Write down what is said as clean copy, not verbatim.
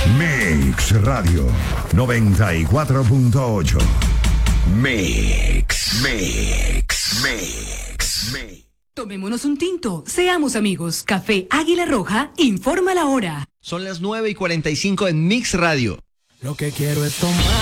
Mix Radio 94.8. Mix. Tomémonos un tinto, seamos amigos. Café Águila Roja informa la hora. Son las 9:45 en Mix Radio. Lo que quiero es tomar.